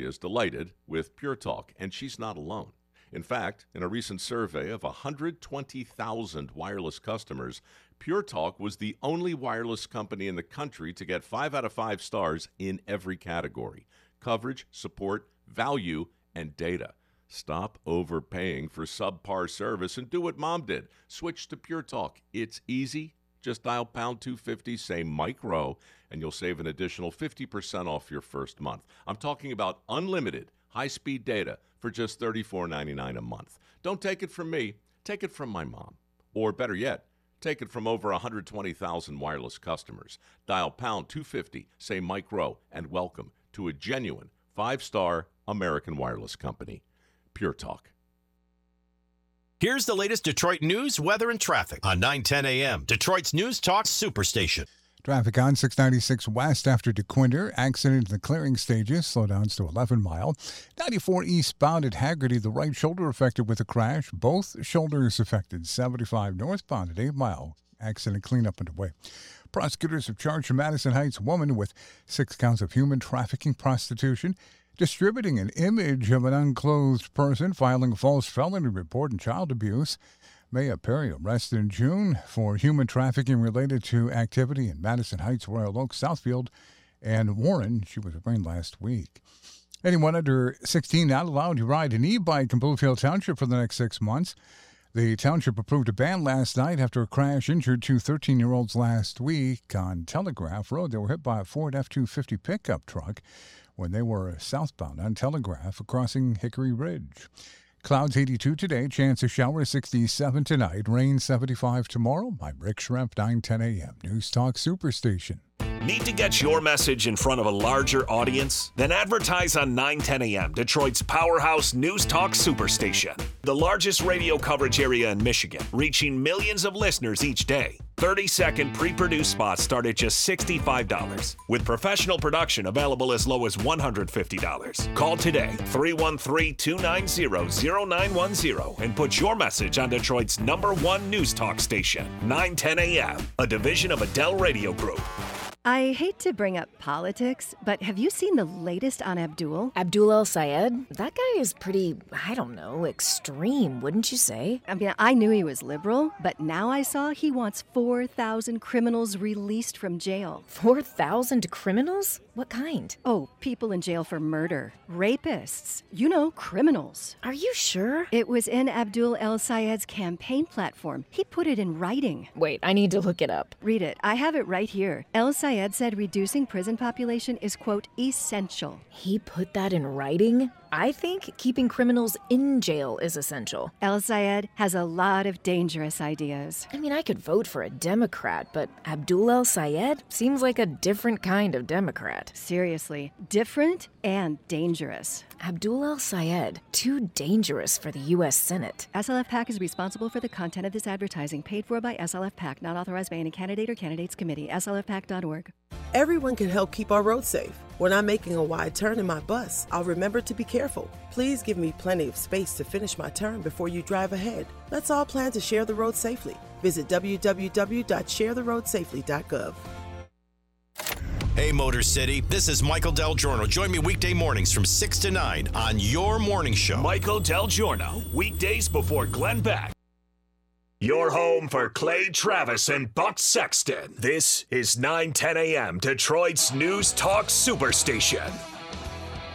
is delighted with Pure Talk, and she's not alone. In fact, in a recent survey of 120,000 wireless customers, Pure Talk was the only wireless company in the country to get 5 out of 5 stars in every category: coverage, support, value, and data. Stop overpaying for subpar service and do what Mom did. Switch to Pure Talk. It's easy. Just dial pound 250, say Mike Rowe, and you'll save an additional 50% off your first month. I'm talking about unlimited high-speed data for just $34.99 a month. Don't take it from me. Take it from my mom. Or better yet, take it from over 120,000 wireless customers. Dial pound 250, say Mike Rowe, and welcome to a genuine 5-star American wireless company. Pure Talk. Here's the latest Detroit news, weather, and traffic on 910 a.m. Detroit's News Talk Superstation. Traffic on 696 west after DeQuinder. Accident in the clearing stages. Slowdowns to 11 mile. 94 eastbound at Haggerty. The right shoulder affected with a crash. Both shoulders affected. 75 northbound at 8 mile. Accident cleanup underway. Prosecutors have charged a Madison Heights woman with 6 counts of human trafficking, prostitution, distributing an image of an unclothed person, filing a false felony report, and child abuse. Maya Perry arrested in June for human trafficking related to activity in Madison Heights, Royal Oak, Southfield, and Warren. She was arraigned last week. Anyone under 16 not allowed to ride an e-bike in Bluefield Township for the next 6 months. The township approved a ban last night after a crash injured 2 13-year-olds last week on Telegraph Road. They were hit by a Ford F-250 pickup truck when they were southbound on Telegraph crossing Hickory Ridge. Clouds 82 today, chance of showers 67 tonight, rain 75 tomorrow. I'm Rick Schrempf, 910 a.m. News Talk Superstation. Need to get your message in front of a larger audience? Then advertise on 910 a.m., Detroit's powerhouse News Talk Superstation. The largest radio coverage area in Michigan, reaching millions of listeners each day. 30-second pre-produced spots start at just $65, with professional production available as low as $150. Call today, 313-290-0910, and put your message on Detroit's #1 News Talk station, 910 a.m., a division of Adele Radio Group. I hate to bring up politics, but have you seen the latest on Abdul? Abdul El-Sayed? That guy is pretty, extreme, wouldn't you say? I mean, I knew he was liberal, but now I saw he wants 4,000 criminals released from jail. 4,000 criminals? What kind? Oh, people in jail for murder. Rapists. You know, criminals. Are you sure? It was in Abdul El-Sayed's campaign platform. He put it in writing. Wait, I need to look it up. Read it. I have it right here. El-Sayed said reducing prison population is, quote, essential. He put that in writing? I think keeping criminals in jail is essential. El-Sayed has a lot of dangerous ideas. I mean, I could vote for a Democrat, but Abdul El-Sayed seems like a different kind of Democrat. Seriously, different and dangerous. Abdul El-Sayed, too dangerous for the U.S. Senate. SLF PAC is responsible for the content of this advertising, paid for by SLF PAC, not authorized by any candidate or candidates committee. SLFPAC.org. Everyone can help keep our roads safe. When I'm making a wide turn in my bus, I'll remember to be careful. Please give me plenty of space to finish my turn before you drive ahead. Let's all plan to share the road safely. Visit www.sharetheroadsafely.gov. Hey, Motor City, this is Michael Del Giorno. Join me weekday mornings from 6 to 9 on your morning show. Michael Del Giorno, weekdays before Glenn Beck. Your home for Clay Travis and Buck Sexton. This is 910 a.m. Detroit's News Talk Superstation.